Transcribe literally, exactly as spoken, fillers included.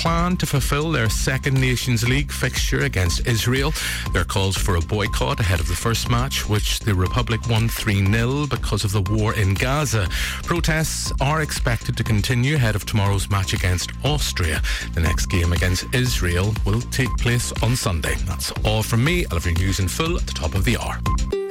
plan to fulfil their second Nations League fixture against Israel. There are calls for a boycott ahead of the first match, which the Republic won three nil because of the war in Gaza. Protests are expected to continue ahead of tomorrow's match against Austria. The next game against Israel will take place on Sunday. That's all from me. I'll have your news in full at the top of the hour.